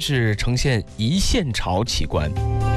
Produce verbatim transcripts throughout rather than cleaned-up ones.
是呈现一线潮奇观。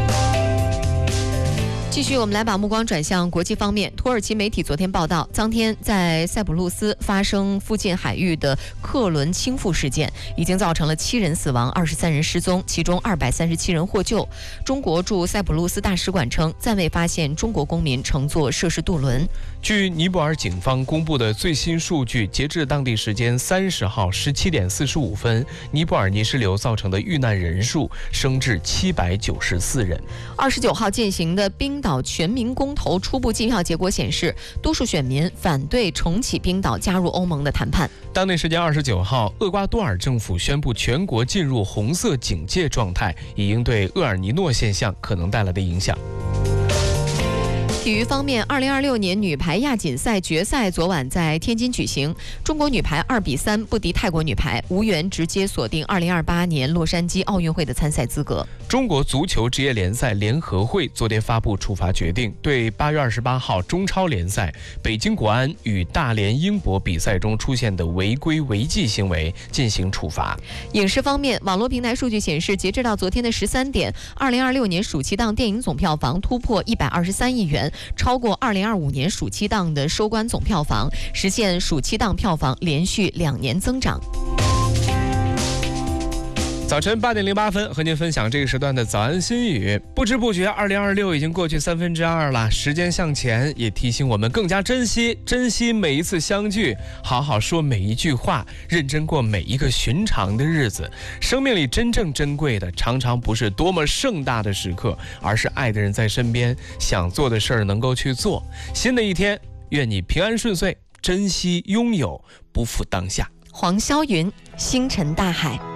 继续，我们来把目光转向国际方面。土耳其媒体昨天报道，当天在塞浦路斯发生附近海域的客轮倾覆事件，已经造成了七人死亡，二十三人失踪，其中二百三十七人获救。中国驻塞浦路斯大使馆称，暂未发现中国公民乘坐涉事渡轮。 据尼泊尔警方公布的最新数据，截至当地时间三十号十七点四十五分，尼泊尔泥石流造成的遇难人数升至七百九十四人。 二十九号进行的冰岛全民公投初步计票结果显示，多数选民反对重启冰岛加入欧盟的谈判。 当地时间二十九号，厄瓜多尔政府宣布全国进入红色警戒状态，以应对厄尔尼诺现象可能带来的影响。 体育方面，二零二六年女排亚锦赛决赛昨晚在天津举行，中国女排二比三不敌泰国女排，无缘直接锁定二零二八年洛杉矶奥运会的参赛资格。 中国足球职业联赛联合会昨天发布处罚决定，对八月二十八号中超联赛北京国安与大连英博比赛中出现的违规违纪行为进行处罚。 影视方面，网络平台数据显示，截至到昨天的十三点，二零二六年暑期档电影总票房突破一百二十三亿元，超过二零二五年暑期档的收官总票房，实现暑期档票房连续两年增长。 早晨八点零八分，和您分享这个时段的早安心语。不知不觉，二零二六已经过去三分之二了。时间向前，也提醒我们更加珍惜，珍惜每一次相聚，好好说每一句话，认真过每一个寻常的日子。生命里真正珍贵的，常常不是多么盛大的时刻，而是爱的人在身边，想做的事儿能够去做。新的一天，愿你平安顺遂，珍惜拥有，不负当下。 黄霄云，星辰大海。